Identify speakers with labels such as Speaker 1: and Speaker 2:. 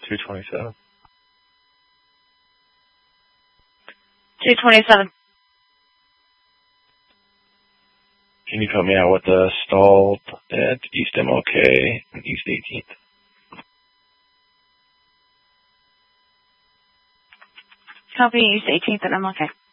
Speaker 1: 227.
Speaker 2: 227.
Speaker 1: Can you put me out with the stalled at East MLK and East 18th?
Speaker 2: Copy East 18th and MLK.